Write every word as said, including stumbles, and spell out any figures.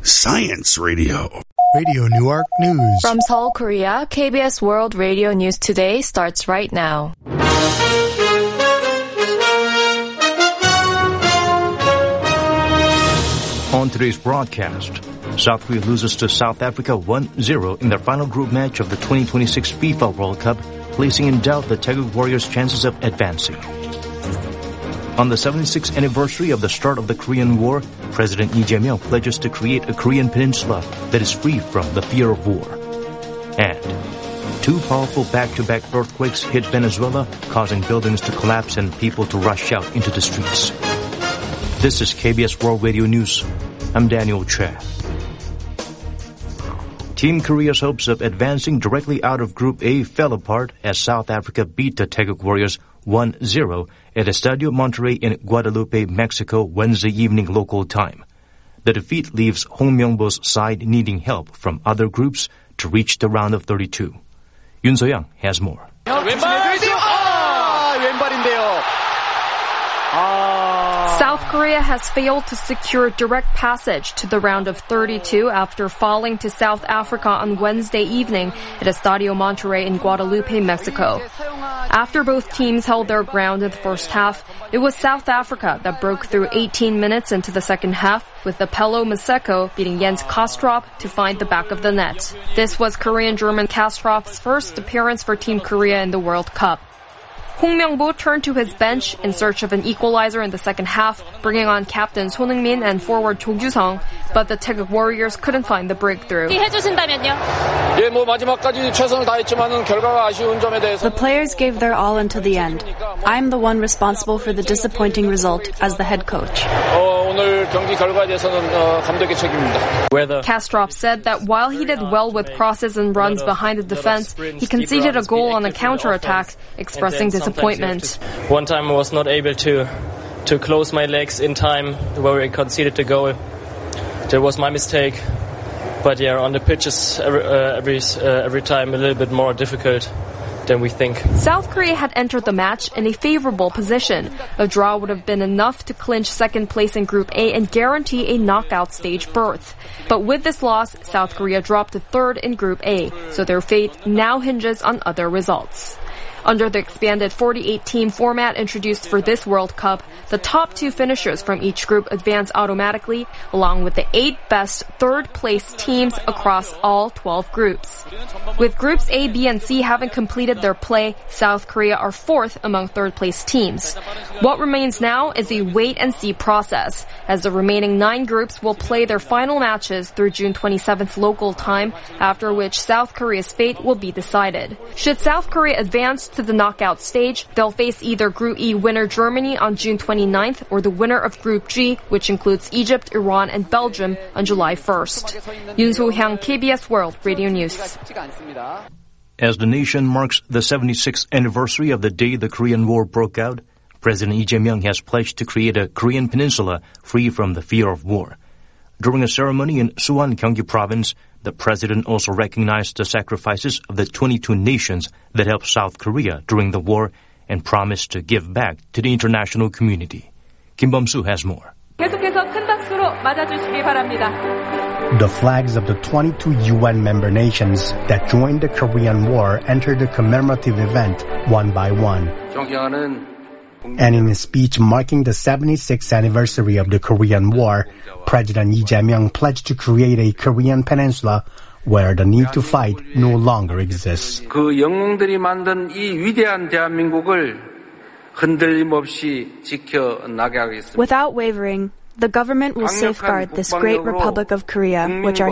Science Radio. Radio Newark News. From Seoul, Korea, K B S World Radio News Today starts right now. On today's broadcast, South Korea loses to South Africa one zero in their final group match of the twenty twenty-six FIFA World Cup, placing in doubt the Taeguk Warriors' chances of advancing. On the seventy-sixth anniversary of the start of the Korean War, President Lee Jae-myung pledges to create a Korean peninsula that is free from the fear of war. And two powerful back-to-back earthquakes hit Venezuela, causing buildings to collapse and people to rush out into the streets. This is K B S World Radio News. I'm Daniel Che. Team Korea's hopes of advancing directly out of Group A fell apart as South Africa beat the Taeguk Warriors one zero at Estadio Monterrey in Guadalupe, Mexico, Wednesday evening local time. The defeat leaves Hong Myung-bo's side needing help from other groups to reach the round of thirty-two. Yoon So-young has more. South Korea has failed to secure direct passage to the round of thirty-two after falling to South Africa on Wednesday evening at Estadio Monterrey in Guadalupe, Mexico. After both teams held their ground in the first half, it was South Africa that broke through eighteen minutes into the second half, with Apello Maseko beating Jens Kastrup to find the back of the net. This was Korean-German Kastrup's first appearance for Team Korea in the World Cup. Hong Myung-bo turned to his bench in search of an equalizer in the second half, bringing on captain Son Heung-min and forward Cho Gyu-sung, but the Taeguk Warriors couldn't find the breakthrough. The players gave their all until the end. I'm the one responsible for the disappointing result as the head coach. Kastrup said that while he did well with crosses and runs behind the defense, he conceded a goal on a counter-attack, expressing disappointment. One time I was not able to to close my legs in time where we conceded the goal. That was my mistake. But yeah, on the pitch is every uh, every, uh, every time a little bit more difficult than we think. South Korea had entered the match in a favorable position. A draw would have been enough to clinch second place in Group A and guarantee a knockout stage berth. But with this loss, South Korea dropped to third in Group A, so their fate now hinges on other results. Under the expanded forty-eight team format introduced for this World Cup, the top two finishers from each group advance automatically, along with the eight best third-place teams across all twelve groups. With Groups A, B, and C having completed their play, South Korea are fourth among third-place teams. What remains now is a wait-and-see process, as the remaining nine groups will play their final matches through June twenty-seventh local time, after which South Korea's fate will be decided. Should South Korea advance to the knockout stage, they'll face either Group E winner Germany on June twenty-ninth or the winner of Group G, which includes Egypt, Iran, and Belgium, on July first. Yoon So-hyang, K B S World Radio News. As the nation marks the seventy-sixth anniversary of the day the Korean War broke out, President Lee Jae-myung has pledged to create a Korean peninsula free from the fear of war. During a ceremony in Suwon, Gyeonggi Province, the president also recognized the sacrifices of the twenty-two nations that helped South Korea during the war and promised to give back to the international community. Kim Bum-soo has more. The flags of the twenty-two U N member nations that joined the Korean War entered the commemorative event one by one. And in his speech marking the seventy-sixth anniversary of the Korean War, President Lee Jae-myung pledged to create a Korean peninsula where the need to fight no longer exists. 그 영웅들이 만든 이 위대한 대한민국을 흔들림 없이 지켜 나가겠습니다. Without wavering, the government will safeguard this great Republic of Korea, which our